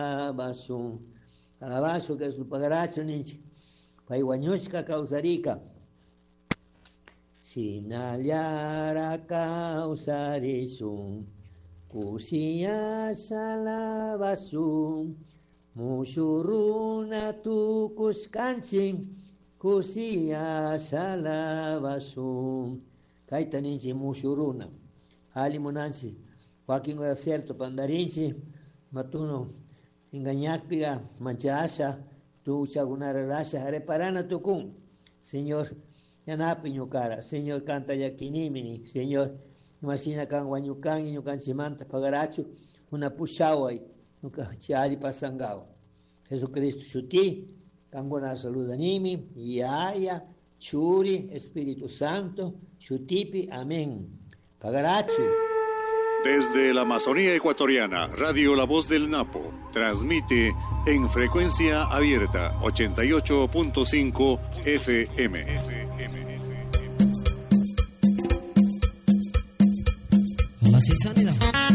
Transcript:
Basun, alabazo que su pagaracho ninchi, paiwañushka causarica. Sinalyara causarisun, kusia salabasun, musuruna tukuskanchin, kusia salabasun. Kaita ninchi musuruna, alimunanchi, Joaquín era cierto, pandarinchi, matuno. Engañarpiga, manchasa, tu chagunara rasha, reparana tucum. Señor, yanapi ñukara, Señor canta yakinimini, Señor, imagina kan guanyukan y ñukan chimanta pagarachu, una pushawai, nuka chiari pasangao. Jesucristo chuti, kangona saludanimi, yaya, churi, Espíritu Santo, chutipi, amén. Pagarachu. Desde la Amazonía ecuatoriana, Radio La Voz del Napo transmite en frecuencia abierta 88.5 FM. La